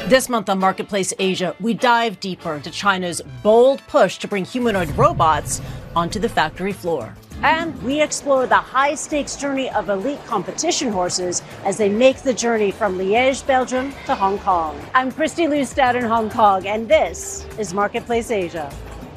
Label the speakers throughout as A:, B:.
A: This month on Marketplace Asia, we dive deeper into China's bold push to bring humanoid robots onto the factory floor. And we explore the high-stakes journey of elite competition horses as they make the journey from Liège, Belgium to Hong Kong. I'm Christy Lustad in Hong Kong, and this is Marketplace Asia.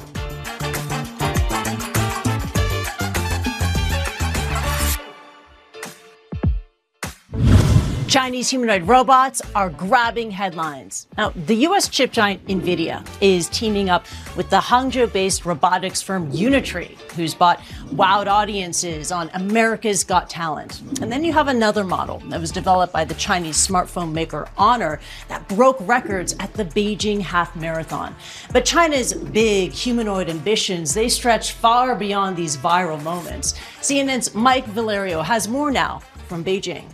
A: Chinese humanoid robots are grabbing headlines. Now, the U.S. chip giant NVIDIA is teaming up with the Hangzhou-based robotics firm Unitree, who's bought wowed audiences on America's Got Talent. And then you have another model that was developed by the Chinese smartphone maker Honor that broke records at the Beijing Half Marathon. But China's big humanoid ambitions, they stretch far beyond these viral moments. CNN's Mike Valerio has more now from Beijing.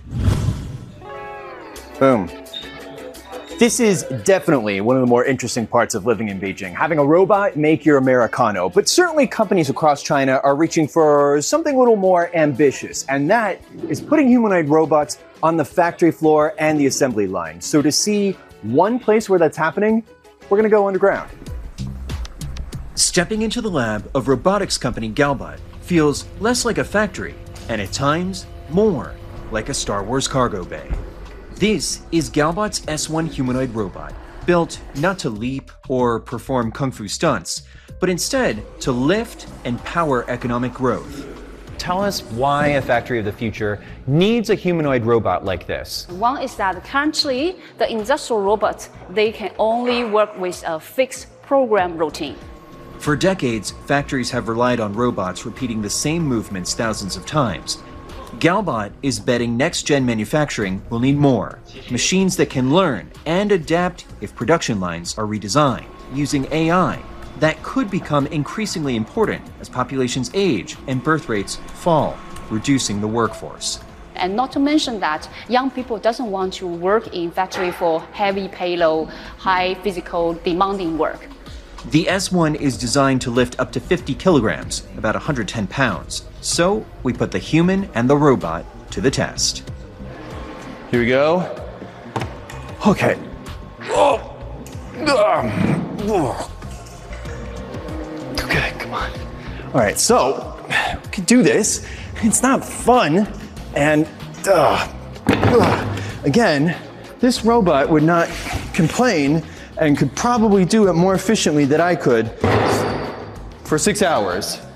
B: Boom. This is definitely one of the more interesting parts of living in Beijing, having a robot make your Americano. But certainly companies across China are reaching for something a little more ambitious, and that is putting humanoid robots on the factory floor and the assembly line. So to see one place where that's happening, we're going to go underground.
C: Stepping into the lab of robotics company Galbot feels less like a factory, and at times, more like a Star Wars cargo bay. This is Galbot's S1 humanoid robot, built not to leap or perform kung fu stunts, but instead to lift and power economic growth.
D: Tell us why a factory of the future needs a humanoid robot like this.
E: One is that currently the industrial robots, they can only work with a fixed program routine.
C: For decades, factories have relied on robots repeating the same movements thousands of times. Galbot is betting next-gen manufacturing will need more. Machines that can learn and adapt if production lines are redesigned, using AI. That could become increasingly important as populations age and birth rates fall, reducing the workforce.
E: And not to mention that young people doesn't want to work in factory for heavy payload, high physical demanding work.
C: The S1 is designed to lift up to 50 kilograms, about 110 pounds. So we put the human and the robot to the test.
B: Here we go. Okay. Okay, come on. All right, so we can do this. It's not fun. And again, this robot would not complain and could probably do it more efficiently than I could for 6 hours.